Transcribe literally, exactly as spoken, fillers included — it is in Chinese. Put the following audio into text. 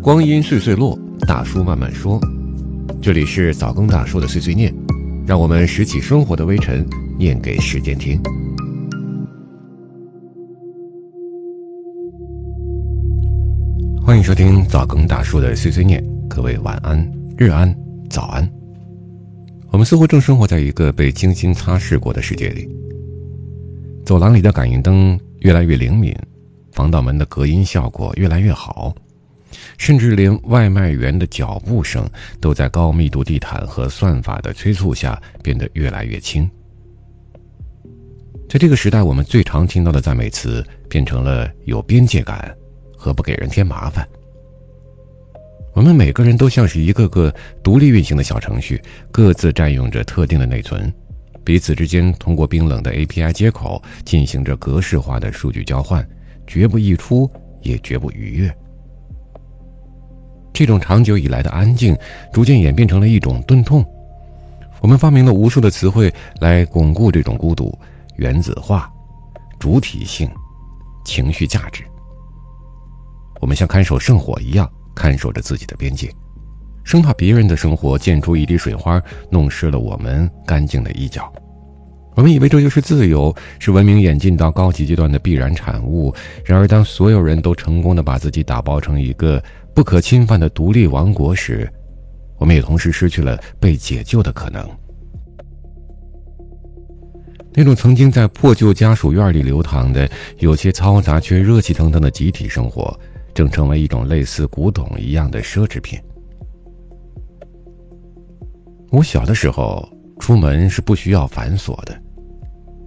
光阴岁岁落，大叔慢慢说。这里是早更大叔的碎碎念，让我们拾起生活的微尘，念给时间听。欢迎收听早更大叔的碎碎念，各位晚安、日安、早安。我们似乎正生活在一个被精心擦拭过的世界里，走廊里的感应灯越来越灵敏，防盗门的隔音效果越来越好，甚至连外卖员的脚步声都在高密度地毯和算法的催促下变得越来越轻。在这个时代，我们最常听到的赞美词变成了有边界感和不给人添麻烦。我们每个人都像是一个个独立运行的小程序，各自占用着特定的内存，彼此之间通过冰冷的 A P I 接口进行着格式化的数据交换，绝不溢出，也绝不逾越。这种长久以来的安静逐渐演变成了一种钝痛。我们发明了无数的词汇来巩固这种孤独：原子化、主体性、情绪价值。我们像看守圣火一样看守着自己的边界，生怕别人的生活溅出一滴水花，弄湿了我们干净的衣角。我们以为这就是自由，是文明演进到高级阶段的必然产物。然而当所有人都成功地把自己打包成一个不可侵犯的独立王国时，我们也同时失去了被解救的可能。那种曾经在破旧家属院里流淌的有些嘈杂却热气腾腾的集体生活，正成为一种类似古董一样的奢侈品。我小的时候出门是不需要繁琐的，